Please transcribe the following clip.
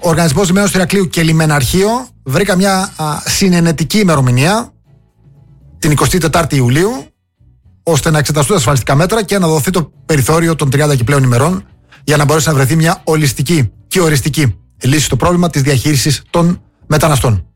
ο Οργανισμός Λιμένων του Ηρακλείου και Λιμεναρχείο βρήκα μια συνενετική ημερομηνία, την 24η Ιουλίου, ώστε να εξεταστούν τα ασφαλιστικά μέτρα και να δοθεί το περιθώριο των 30 και πλέον ημερών για να μπορέσει να βρεθεί μια ολιστική και οριστική λύση στο πρόβλημα της διαχείρισης των μεταναστών.